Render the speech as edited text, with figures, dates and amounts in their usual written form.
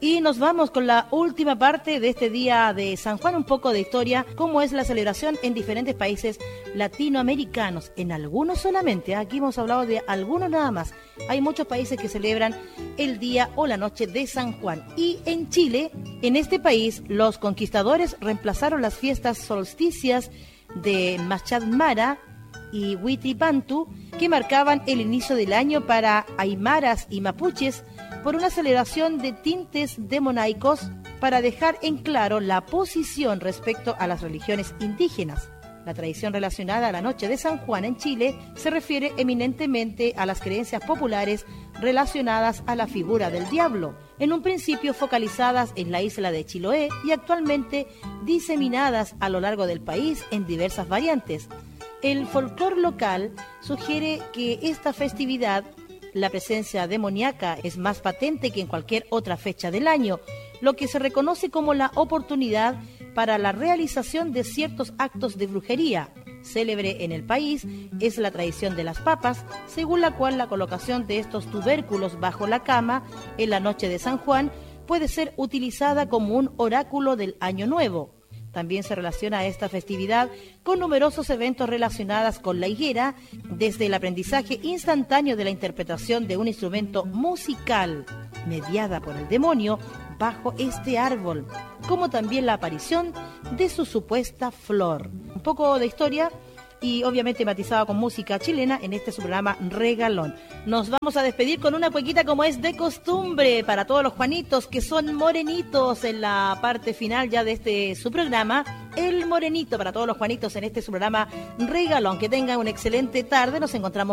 Y nos vamos con la última parte de este día de San Juan, un poco de historia, cómo es la celebración en diferentes países latinoamericanos, en algunos solamente, aquí hemos hablado de algunos nada más. Hay muchos países que celebran el día o la noche de San Juan. Y en Chile, en este país, los conquistadores reemplazaron las fiestas solsticias de Machad-Mara y Huitlipantu, que marcaban el inicio del año para aymaras y mapuches, por una celebración de tintes demonaicos para dejar en claro la posición respecto a las religiones indígenas. La tradición relacionada a la noche de San Juan en Chile se refiere eminentemente a las creencias populares relacionadas a la figura del diablo, en un principio focalizadas en la isla de Chiloé y actualmente diseminadas a lo largo del país en diversas variantes. El folclore local sugiere que esta festividad, la presencia demoníaca es más patente que en cualquier otra fecha del año, lo que se reconoce como la oportunidad para la realización de ciertos actos de brujería. Célebre en el país es la tradición de las papas, según la cual la colocación de estos tubérculos bajo la cama en la noche de San Juan puede ser utilizada como un oráculo del Año Nuevo. También se relaciona esta festividad con numerosos eventos relacionados con la higuera, desde el aprendizaje instantáneo de la interpretación de un instrumento musical mediada por el demonio bajo este árbol, como también la aparición de su supuesta flor. Un poco de historia y obviamente matizada con música chilena en este su programa Regalón. Nos vamos a despedir con una cuequita como es de costumbre para todos los Juanitos que son morenitos en la parte final ya de este su programa. El morenito para todos los Juanitos en este su programa Regalón. Que tengan una excelente tarde. Nos encontramos